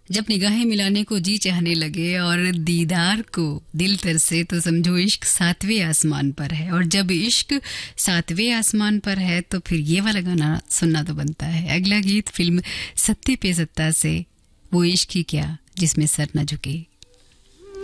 जब निगाहें मिलाने को जी चाहने लगे और दीदार को दिल तरसे तो समझो इश्क 7वें आसमान पर है। और जब इश्क 7वें आसमान पर है तो फिर ये वाला गाना सुनना तो बनता है। अगला गीत फिल्म सत्ते पे सत्ता से, वो इश्क ही क्या जिसमें सर न झुके।